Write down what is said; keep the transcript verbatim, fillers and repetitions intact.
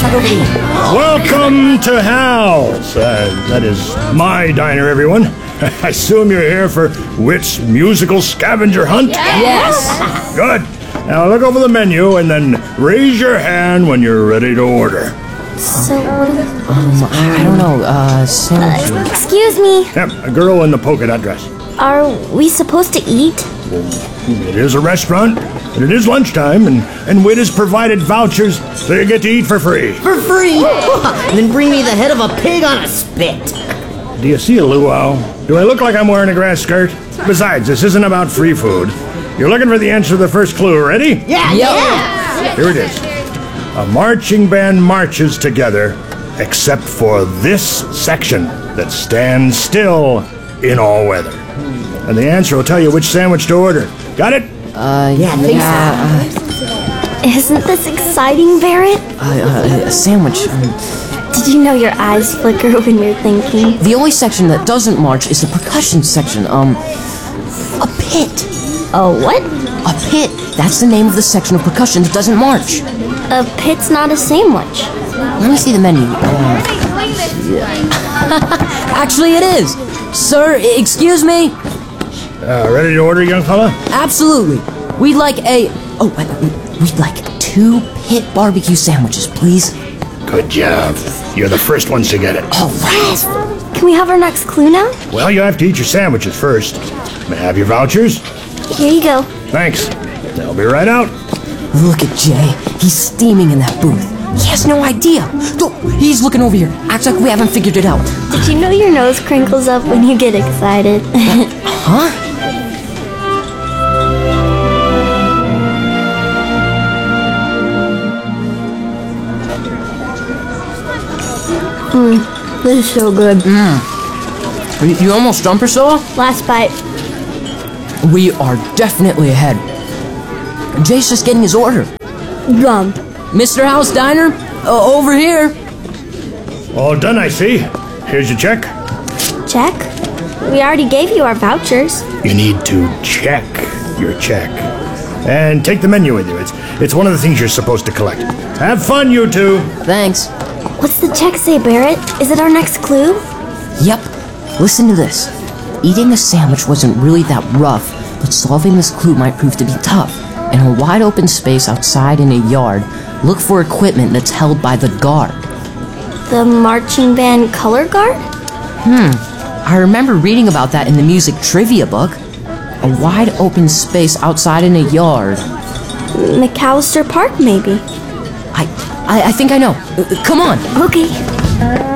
Start over here. Welcome to Hal's. Uh, that is my diner, everyone. I assume you're here for Wit's musical scavenger hunt? Yes. Good. Now look over the menu and then raise your hand when you're ready to order. So, what is it? Um, I don't know, uh, sandwich. Uh, excuse me. Yep, a girl in the polka dot dress. Are we supposed to eat? It is a restaurant, and it is lunchtime, and, and Wit has provided vouchers so you get to eat for free. For free? Then bring me the head of a pig on a spit. Do you see a luau? Do I look like I'm wearing a grass skirt? Besides, this isn't about free food. You're looking for the answer to the first clue. Ready? Yeah, yeah. Here it is. A marching band marches together, except for this section that stands still in all weather. And the answer will tell you which sandwich to order. Got it? Uh, Yeah, I think yeah, so. Isn't this exciting, Barrett? uh, uh, a sandwich. Um, Did you know your eyes flicker when you're thinking? the only section that doesn't march is the percussion section. Um, a pit. Oh, what? A pit. That's the name of the section of percussion that doesn't march. A pit's not a sandwich. Let me see the menu. Uh, Actually, it is. Sir, excuse me? Uh, ready to order, young fella? Absolutely. We'd like a... Oh, uh, we'd like two pit barbecue sandwiches, please. Good job. You're the first ones to get it. All right. Can we have our next clue now? Well, you have to eat your sandwiches first. May I have your vouchers? Here you go. Thanks. They'll be right out. Look at Jay. He's steaming in that booth. He has no idea. Look, he's looking over here. Acts like we haven't figured it out. Did you know your nose crinkles up when you get excited? Huh? Mmm, this is so good. Mmm. You, you almost done, Priscilla? Last bite. We are definitely ahead. Jay's just getting his order. Gum. Mister House Diner, uh, over here. All done, I see. Here's your check. Check? We already gave you our vouchers. You need to check your check. And take the menu with you. It's, it's one of the things you're supposed to collect. Have fun, you two. Thanks. What's the check say, Barrett? Is it our next clue? Yep. Listen to this. Eating a sandwich wasn't really that rough, but solving this clue might prove to be tough. In a wide open space outside in a yard, look for equipment that's held by the guard. The marching band color guard? Hmm. I remember reading about that in the music trivia book. A wide open space outside in a yard. McAllister Park, maybe. I, I, I think I know. Uh, come on. Okay.